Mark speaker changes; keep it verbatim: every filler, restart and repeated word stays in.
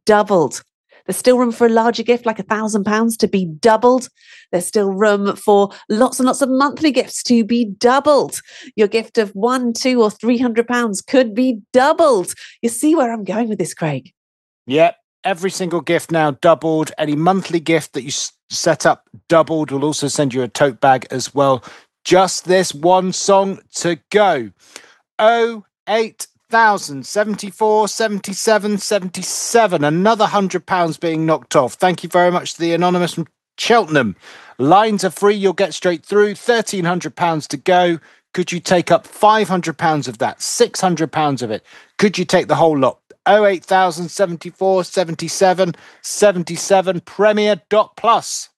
Speaker 1: doubled. There's still room for a larger gift like a thousand pounds to be doubled. There's still room for lots and lots of monthly gifts to be doubled. Your gift of one, two, or three hundred pounds could be doubled. You see where I'm going with this, Craig?
Speaker 2: Yep. Every single gift now doubled. Any monthly gift that you s- set up doubled. We'll also send you a tote bag as well. Just this one song to go. Oh eight thousand seventy-four, seventy-seven, seventy-seven. Another one hundred pounds being knocked off. Thank you very much to the Anonymous from Cheltenham. Lines are free. You'll get straight through. one thousand three hundred pounds to go. Could you take up five hundred pounds of that? six hundred pounds of it? Could you take the whole lot? oh eight thousand seventy-four, seventy-seven, seventy-seven. Premier dot plus.